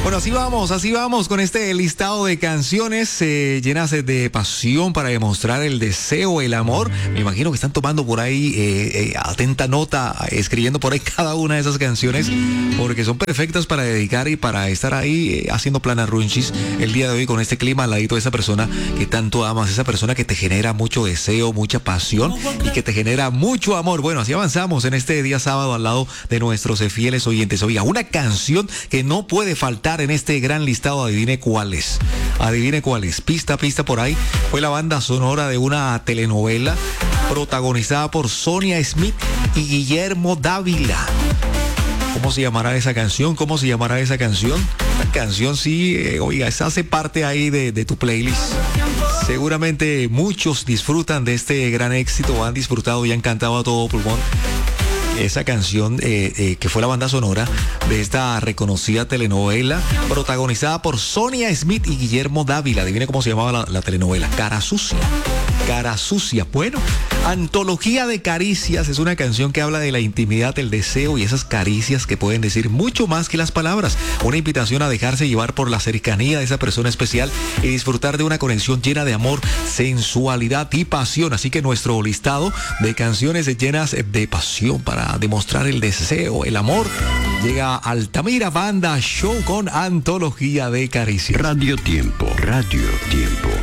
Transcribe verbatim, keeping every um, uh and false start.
Bueno, así vamos, así vamos con este listado de canciones eh, llenas de pasión para demostrar el deseo, el amor. Me imagino que están tomando por ahí eh, eh, atenta nota, escribiendo por ahí cada una de esas canciones, porque son perfectas para dedicar y para estar ahí eh, haciendo planarrunchis el día de hoy con este clima al ladito de esa persona que tanto amas, esa persona que te genera mucho deseo, mucha pasión y que te genera mucho amor. Bueno, así avanzamos en este día sábado al lado de nuestros fieles oyentes. Oiga, una canción que no puede faltar en este gran listado, adivine cuál es. Adivine cuál es. Pista, pista por ahí. Fue la banda sonora de una telenovela protagonizada por Sonia Smith y Guillermo Dávila. ¿Cómo se llamará esa canción? ¿Cómo se llamará esa canción? La canción sí, eh, oiga, esa hace parte ahí de, de tu playlist. Seguramente muchos disfrutan de este gran éxito, han disfrutado y han cantado a todo pulmón esa canción eh, eh, que fue la banda sonora de esta reconocida telenovela protagonizada por Sonia Smith y Guillermo Dávila. Adivine cómo se llamaba la, la telenovela. Cara Sucia. Cara Sucia. Bueno, Antología de Caricias es una canción que habla de la intimidad, el deseo y esas caricias que pueden decir mucho más que las palabras. Una invitación a dejarse llevar por la cercanía de esa persona especial y disfrutar de una conexión llena de amor, sensualidad y pasión. Así que nuestro listado de canciones llenas de pasión para demostrar el deseo, el amor, llega Altamira Banda Show con Antología de Caricias. Radio Tiempo, Radio Tiempo.